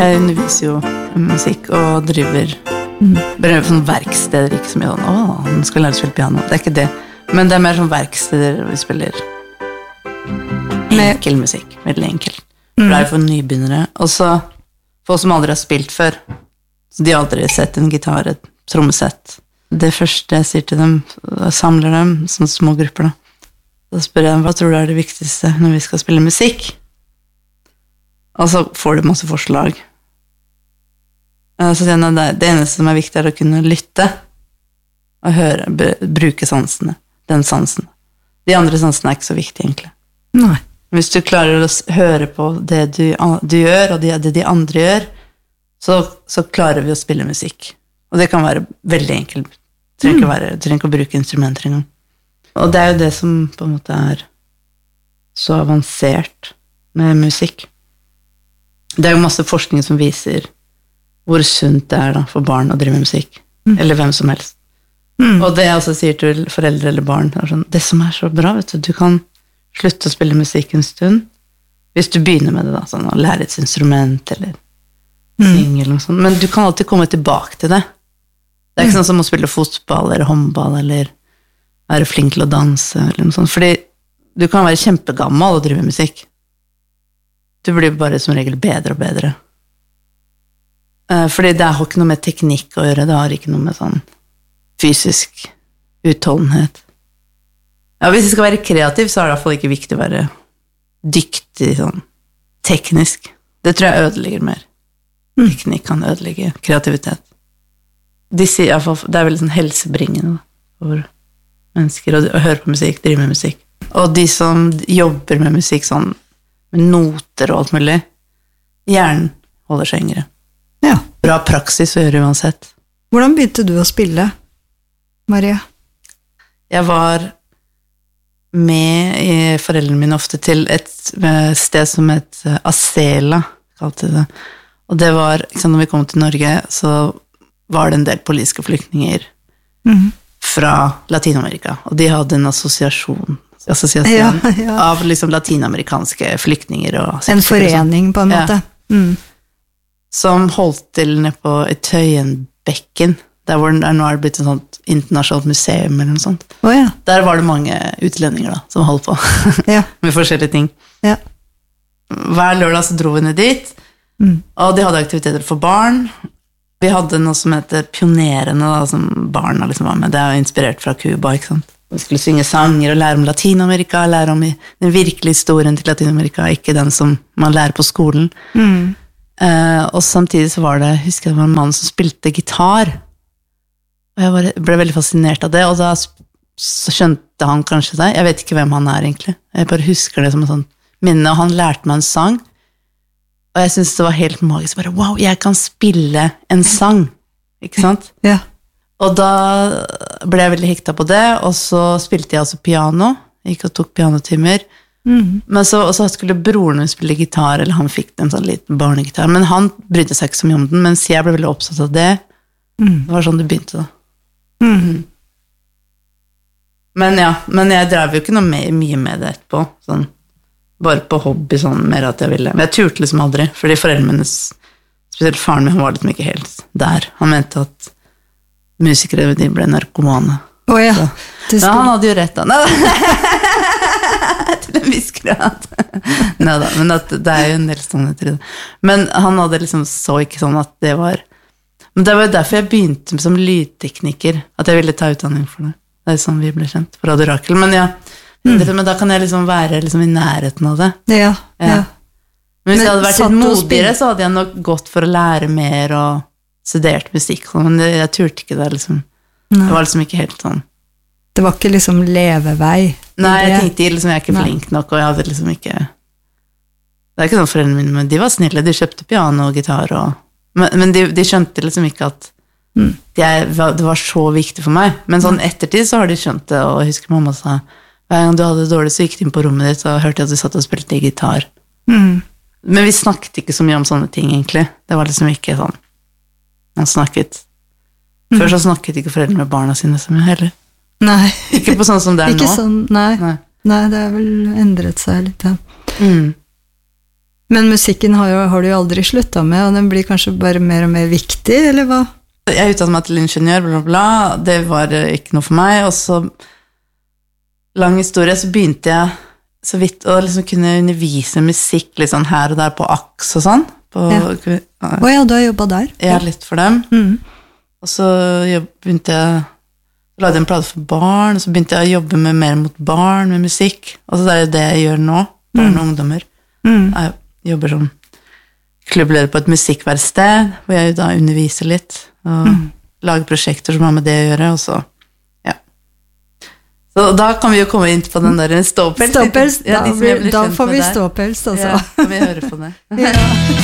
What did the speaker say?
Jeg underviser jo musikk og driver sånn verksteder, ikke så mye sånn, nå skal jeg lære å spille piano. Det ikke det, men det mer sånn verksteder hvor vi spiller enkel musikk, veldig enkel. Det jo for nybegynnere, og så folk som aldri har spilt før, så de har aldri sett en gitar, et trommesett. Det første jeg sier til dem, jeg samler dem, sånne små grupper da. Så spør jeg dem, hva tror du det viktigste når vi skal spille musikk? Og så får du masse forslag. Så sier jeg, det eneste som viktig å kunne lytte, og høre, bruke sansene, den sansen. De andre sansene ikke så viktige, egentlig. Nei. Hvis du klarer å høre på det du gjør, og det de andre gjør, så klarer vi å spille musikk. Og det kan være veldig enkelt. Du trenger ikke å bruke instrumenter engang. Og det jo det som på en måte så avansert med musikk. Det jo masse forskning som viser hvor sunt det da, for barn å drive med musikk. Eller hvem som helst. Og det jeg også sier til foreldre eller barn, sånn, det som så bra, vet du kan slutte å spille musikk en stund, hvis du begynner med det da, sånn, å lære et instrument, eller synge, eller noe sånt. Men du kan alltid komme tilbake til det. Det ikke sånn som å spille fotball, eller håndball, eller være flink til å danse, eller noe sånt. Fordi du kan være kjempegammal og drive musikk. Du blir bare som regel bedre og bedre. Fordi det har ikke noe med teknikk å gjøre, det har ikke noe med sånn fysisk utholdenhet. Ja, hvis jeg skal være kreativ, så det i hvert fall ikke viktig å være dyktig, sånn teknisk. Det tror jeg ødelegger mer. Teknikk kan ødelegge kreativitet. De sier i hvert fall, det veldig sånn helsebringende for mennesker å høre på musikk, drive med musikk. Og de som jobber med musikk sånn, med noter og alt mulig, hjernen holder seg yngre. Ja. Bra praksis å gjøre uansett. Hvordan begynte du å spille, Maria? Jeg var med i foreldrene mine ofte til et sted som het Acela, kalte det. Og det var, når vi kom til Norge, så var det en del politiske flyktninger fra Latinamerika, og de hadde en assosiasjon av liksom latinamerikanske flyktninger. Og en forening på en måte. Som holdt til nede på Tøyenbekken, der hvor det nå blitt et sånt internasjonalt museum eller noe sånt. Der var det mange utlendinger da, som holdt på med forskjellige ting. Hver lørdag så dro vi ned dit, og de hadde aktiviteter for barn. Vi hadde noe som heter Pionerene, da, som barna liksom var med. Det jo inspirert fra Cuba, ikke sant? Vi skulle synge sanger og lære om Latinamerika, lære om den virkelige historien til Latinamerika, ikke den som man lærer på skolen. Og samtidig så var det, husker jeg, det var en mann som spilte gitar, og jeg ble veldig fascinert av det, og da så skjønte han kanskje det. Jeg vet ikke hvem han egentlig. Jeg bare husker det som en sånn minne, og han lærte meg en sang, og jeg synes det var helt magisk, bare, wow, jeg kan spille en sang, ikke sant? Ja. Og da ble jeg veldig hekta på det, og så spilte jeg altså piano, jeg gikk og tok pianotimer, men så skulle broren min spille gitar, eller han fikk en sånn liten barnegitar, men han brydde seg ikke så mye om den, mens jeg ble veldig oppsatt av det. Det var sånn det begynte da. Men jeg drev jo ikke noe mye med det etterpå, sånn, bare på hobby, sånn, mer at jeg ville. Men jeg turte liksom aldri, fordi foreldrene mine, spesielt faren min, han var liksom ikke helt der. Han mente at musikere, de ble narkomane. Ja, han hadde jo rett da. Til en viss grad. Neida, men det jo en del sannheter i det. Men han hadde liksom så ikke sånn at det var... Men det var jo derfor jeg begynte som lydtekniker, at jeg ville ta utdanning for det. Det sånn vi ble kjent for Radio Rakel. Men men da kan jeg liksom være liksom i nærheten av det. Ja. Men hvis jeg hadde vært litt modigere, så hadde jeg nok gått for å lære mer og studert musikk, men jeg turte ikke det liksom. Det var liksom ikke helt sånn. Det var ikke liksom levevei. Nei, jeg tenkte liksom, jeg ikke flink nok, og jeg hadde liksom ikke... Det ikke sånn foreldrene mine, men de var snille, de kjøpte piano og gitar, men de skjønte liksom ikke at det var så viktig for meg. Men sånn ettertid så har de skjønt det, og jeg husker mamma sa, hver gang du hadde det dårlig, så gikk du inn på rommet ditt, og hørte jeg at du satt og spilte gitar. Men vi snakket ikke så mye om sånne ting, egentlig. Det var liksom ikke sånn. Man snakket. Før så snakket ikke foreldre med barna sine så mye heller. Nei. Ikke på sånn som det nå. Ikke sånn, nei, det har vel endret seg litt, ja. Men musikken har du jo aldri sluttet med, og den blir kanskje bare mer og mer viktig, eller hva? Jeg utdannet meg til ingeniør, bla bla bla, det var ikke noe for meg, og så, lang historie, så begynte jeg så vidt å liksom kunne undervise musikk litt sånn her og der på AKS og sånn. Ja, du har jobbet der? Ja, litt for dem. Og så begynte jeg, lagde en plate for barn, og så begynte jeg å jobbe mer mot barn, med musikk, og så det er jo det jeg gjør nå, barn og ungdommer. Jeg jobber som klubbleder på et musikkverksted, hvor jeg da underviser litt, og lager prosjekter som har med det å gjøre, og så, ja. Så da kan vi jo komme inn på den der ståpels. Da får vi ståpels, altså. Ja, kan vi høre på det. Ja.